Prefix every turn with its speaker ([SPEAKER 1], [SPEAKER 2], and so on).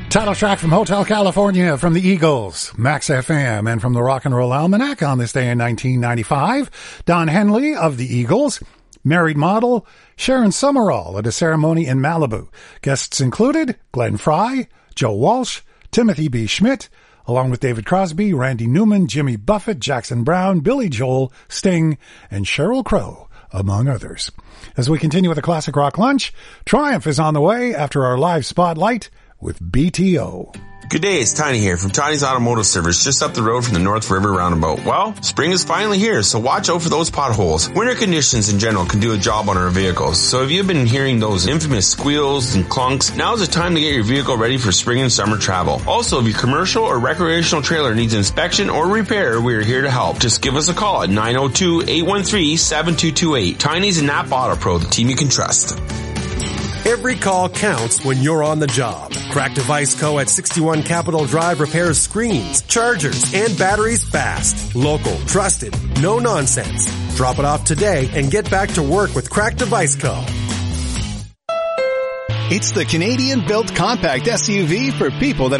[SPEAKER 1] Title track from Hotel California from the Eagles, Max FM, and from the Rock and Roll Almanac on this day in 1995, Don Henley of the Eagles, married model Sharon Summerall at a ceremony in Malibu. Guests included Glenn Frey, Joe Walsh, Timothy B. Schmidt, along with David Crosby, Randy Newman, Jimmy Buffett, Jackson Browne, Billy Joel, Sting, and Sheryl Crow, among others. As we continue with the Classic Rock Lunch, Triumph is on the way after our live spotlight with BTO.
[SPEAKER 2] Good day, it's Tiny here from Tiny's Automotive Service, just up the road from the North River Roundabout. Well, spring is finally here, so watch out for those potholes. Winter conditions in general can do a job on our vehicles, so if you've been hearing those infamous squeals and clunks, now's the time to get your vehicle ready for spring and summer travel. Also, if your commercial or recreational trailer needs inspection or repair, we are here to help. Just give us a call at 902-813-7228. Tiny's and Napa Auto Pro, the team you can trust.
[SPEAKER 3] Every call counts when you're on the job. Crack Device Co. at 61 Capitol Drive repairs screens, chargers, and batteries fast. Local, trusted, no nonsense. Drop it off today and get back to work with Crack Device Co.
[SPEAKER 4] It's the Canadian-built compact SUV for people that